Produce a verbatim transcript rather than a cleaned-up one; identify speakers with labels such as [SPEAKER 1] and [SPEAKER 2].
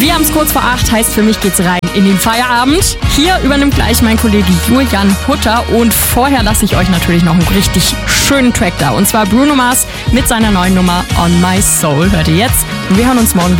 [SPEAKER 1] Wir haben es kurz vor acht, heißt für mich geht's rein in den Feierabend. Hier übernimmt gleich mein Kollege Julian Hutter und vorher lasse ich euch natürlich noch einen richtig schönen Track da. Und zwar Bruno Mars mit seiner neuen Nummer On My Soul. Hört ihr jetzt? Und wir hören uns morgen wieder.